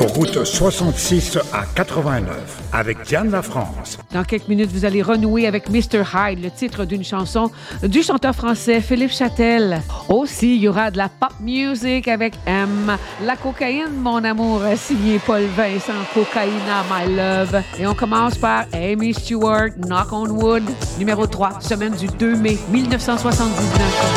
route 66 à 89, avec Diane Lafrance. Dans quelques minutes, vous allez renouer avec Mr. Hyde, le titre d'une chanson du chanteur français Philippe Châtel. Aussi, il y aura de la pop music avec M. La cocaïne, mon amour, signé Paul Vincent, Cocaïna, My Love. Et on commence par Amy Stewart, Knock on Wood, numéro 3, semaine du 2 mai 1979.